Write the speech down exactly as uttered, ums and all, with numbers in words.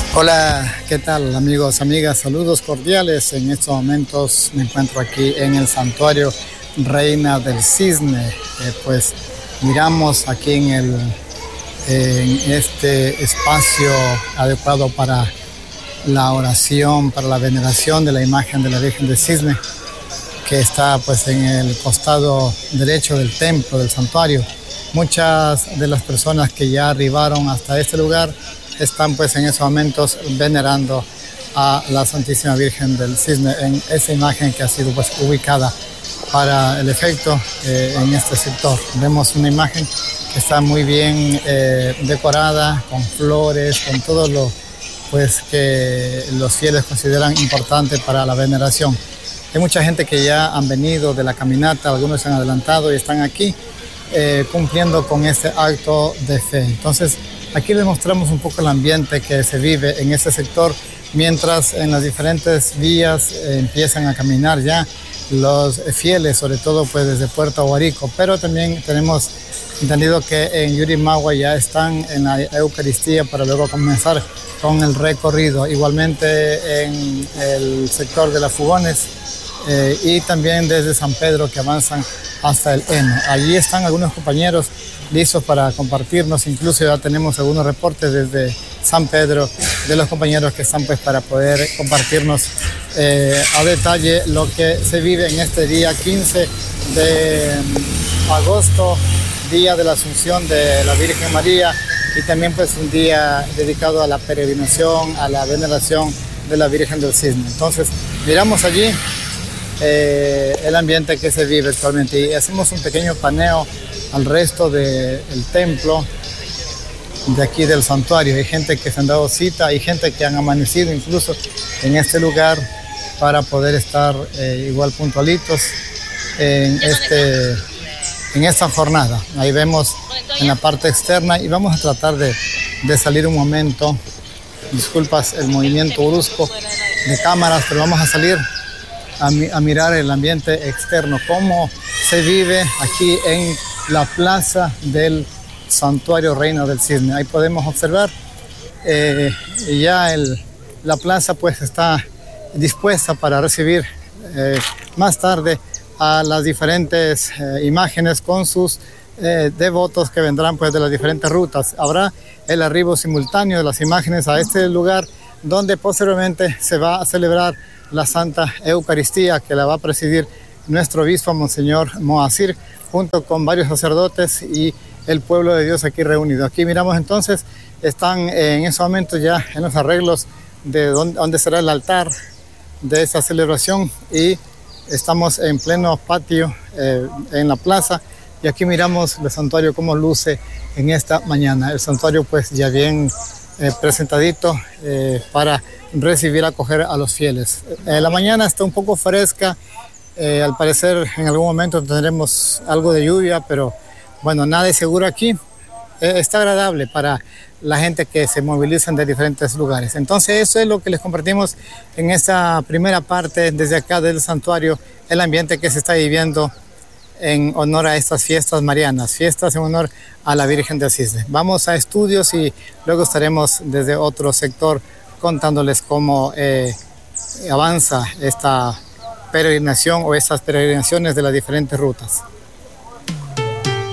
Hola, ¿qué tal amigos, amigas? Saludos cordiales. En estos momentos me encuentro aquí en el santuario Reina del Cisne. Eh, pues miramos aquí en, el, en este espacio adecuado para la oración, para la veneración de la imagen de la Virgen del Cisne, que está pues en el costado derecho del templo, del santuario. Muchas de las personas que ya arribaron hasta este lugar están pues en esos momentos venerando a la Santísima Virgen del Cisne en esa imagen que ha sido pues ubicada para el efecto eh, en este sector. Vemos una imagen que está muy bien eh, decorada, con flores, con todo lo pues que los fieles consideran importante para la veneración. Hay mucha gente que ya han venido de la caminata, algunos se han adelantado y están aquí eh, cumpliendo con este acto de fe. Entonces, aquí les mostramos un poco el ambiente que se vive en este sector, mientras en las diferentes vías eh, empiezan a caminar ya los fieles, sobre todo pues desde Puerto Aguarico, pero también tenemos entendido que en Yurimagua ya están en la Eucaristía para luego comenzar con el recorrido, igualmente en el sector de las Fugones eh, y también desde San Pedro que avanzan hasta el Eno. Allí están algunos compañeros listos para compartirnos, incluso ya tenemos algunos reportes desde San Pedro de los compañeros que están pues para poder compartirnos eh, a detalle lo que se vive en este día quince de agosto, día de la Asunción de la Virgen María, y también pues un día dedicado a la peregrinación, a la veneración de la Virgen del Cisne. Entonces miramos allí eh, el ambiente que se vive actualmente y hacemos un pequeño paneo al resto del templo de aquí del santuario. Hay gente que se han dado cita, hay gente que han amanecido incluso en este lugar para poder estar eh, igual puntualitos en, este, en esta jornada. Ahí vemos en la parte externa y vamos a tratar de, de salir un momento. Disculpas el movimiento brusco de cámaras, pero vamos a salir a, a mirar el ambiente externo, cómo se vive aquí en la plaza del santuario Reina del Cisne. Ahí podemos observar eh, ya el, la plaza pues está dispuesta para recibir eh, más tarde a las diferentes eh, imágenes con sus eh, devotos que vendrán pues de las diferentes rutas. Habrá el arribo simultáneo de las imágenes a este lugar, donde posteriormente se va a celebrar la Santa Eucaristía, que la va a presidir nuestro obispo Monseñor Moacir, junto con varios sacerdotes y el pueblo de Dios aquí reunido. Aquí miramos entonces, están en ese momento ya en los arreglos de donde, donde será el altar de esta celebración, y estamos en pleno patio eh, en la plaza, y aquí miramos el santuario cómo luce en esta mañana. El santuario pues ya bien eh, presentadito eh, para recibir, acoger a los fieles. Eh, la mañana está un poco fresca. Eh, al parecer en algún momento tendremos algo de lluvia, pero bueno, nada es seguro aquí. Eh, está agradable para la gente que se movilizan de diferentes lugares. Entonces eso es lo que les compartimos en esta primera parte desde acá del santuario, el ambiente que se está viviendo en honor a estas fiestas marianas, fiestas en honor a la Virgen del Cisne. Vamos a estudios y luego estaremos desde otro sector contándoles cómo eh, avanza esta peregrinación o estas peregrinaciones de las diferentes rutas.